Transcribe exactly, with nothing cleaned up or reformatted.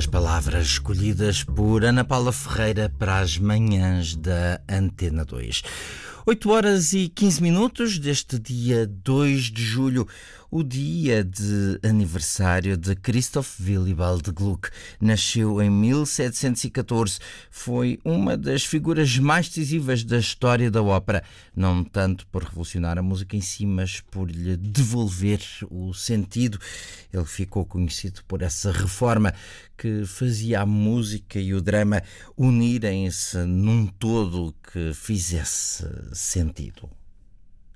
As palavras escolhidas por Ana Paula Ferreira para as manhãs da Antena dois. oito horas e quinze minutos deste dia dois de julho, o dia de aniversário de Christoph Willibald Gluck. Nasceu em mil setecentos e catorze, foi uma das figuras mais decisivas da história da ópera, não tanto por revolucionar a música em si, mas por lhe devolver o sentido. Ele ficou conhecido por essa reforma que fazia a música e o drama unirem-se num todo que fizesse sentido.